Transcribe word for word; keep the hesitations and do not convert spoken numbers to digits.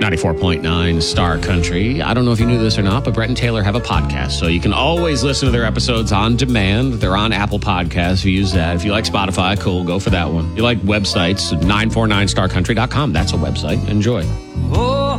ninety-four point nine Star Country. I don't know if you knew this or not, but Brett and Taylor have a podcast, so you can always listen to their episodes on demand. They're on Apple Podcasts. If you use that. If you like Spotify, cool, go for that one. If you like websites, nine four nine star country dot com. That's a website. Enjoy.